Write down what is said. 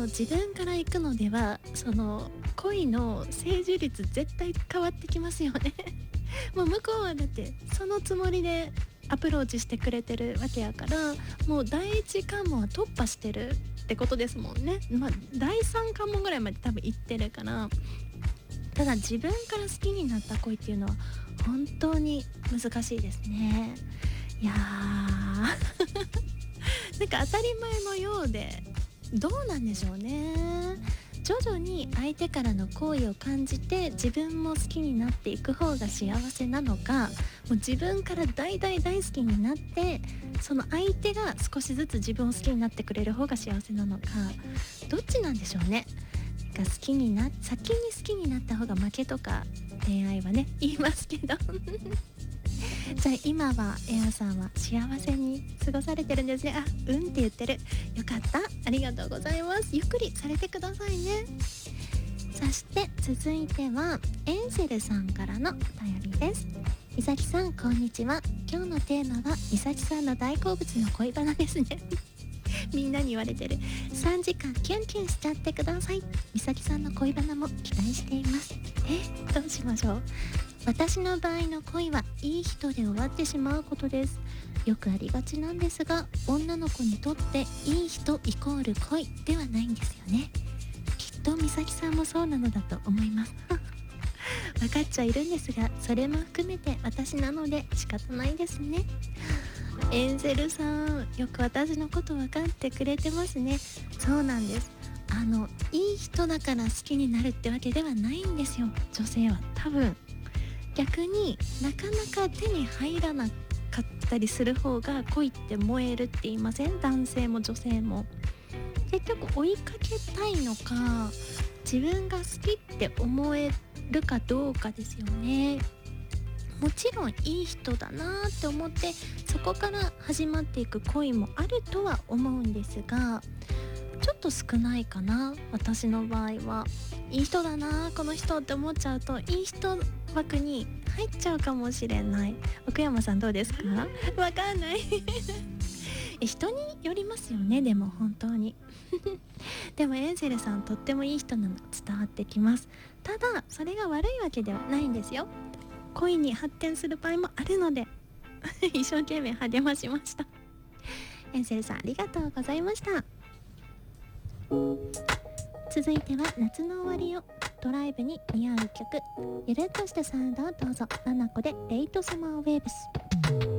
自分から行くのでは恋の成就率絶対変わってきますよねもう向こうはだってそのつもりでアプローチしてくれてるわけやから、もう第一関門は突破してるってことですもんね。第三関門ぐらいまで多分行ってるから。ただ自分から好きになった恋っていうのは本当に難しいですね。いやーなんか当たり前のようでどうなんでしょうね。徐々に相手からの好意を感じて自分も好きになっていく方が幸せなのか、もう自分から大好きになってその相手が少しずつ自分を好きになってくれる方が幸せなのか、どっちなんでしょうね。先に好きになった方が負けとか恋愛はね言いますけどじゃあ今はエアさんは幸せに過ごされてるんですね。うんって言ってる。よかった、ありがとうございます。ゆっくりされてくださいね。そして続いてはエンジェルさんからのお便りです。みさきさんこんにちは。今日のテーマはみさきさんの大好物の恋バナですねみんなに言われてる。3時間キュンキュンしちゃってください。みさきさんの恋バナも期待しています。どうしましょう。私の場合の恋はいい人で終わってしまうことです。よくありがちなんですが、女の子にとっていい人イコール恋ではないんですよね。きっとみさきさんもそうなのだと思います分かっちゃいるんですが、それも含めて私なので仕方ないですね。エンゼルさん、よく私のこと分かってくれてますね。そうなんです。いい人だから好きになるってわけではないんですよ、女性は。多分逆になかなか手に入らなかったりする方が恋って燃えるって言いません？男性も女性も。結局追いかけたいのか、自分が好きって思えるかどうかですよね。もちろんいい人だなって思ってそこから始まっていく恋もあるとは思うんですが、ちょっと少ないかな。私の場合はいい人だなこの人って思っちゃうと、いい人枠に入っちゃうかもしれない。奥山さんどうですか？わかんない人によりますよね。でも本当にでもエンジェルさんとってもいい人なの伝わってきます。ただそれが悪いわけではないんですよ。恋に発展する場合もあるので一生懸命励ましました。エンジェルさんありがとうございました。続いては夏の終わりをドライブに似合う曲、ゆるっとしたサウンドをどうぞ。ナナコでレイトサマーウェーブス。